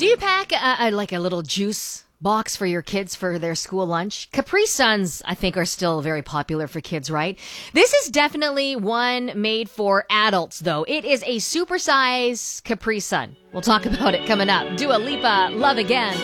Do you pack like a little juice box for your kids for their school lunch? Capri Suns, I think, are still very popular for kids, right? This is definitely one made for adults, though. It is a supersize Capri Sun. We'll talk about it coming up. Dua Lipa, Love Again.